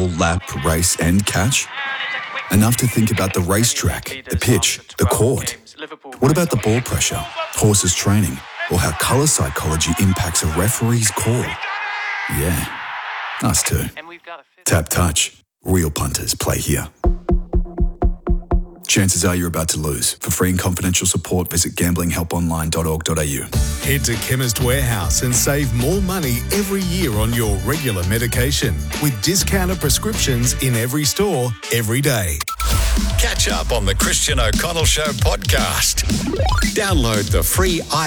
ball, lap, race and catch? Enough to think about the racetrack, the pitch, the court. What about the ball pressure, horses training, or how colour psychology impacts a referee's call? Yeah, us too. Tap Touch. Real punters play here. Chances are you're about to lose. For free and confidential support, visit gamblinghelponline.org.au. Head to Chemist Warehouse and save more money every year on your regular medication with discounted prescriptions in every store, every day. Catch up on the Christian O'Connell Show podcast. Download the free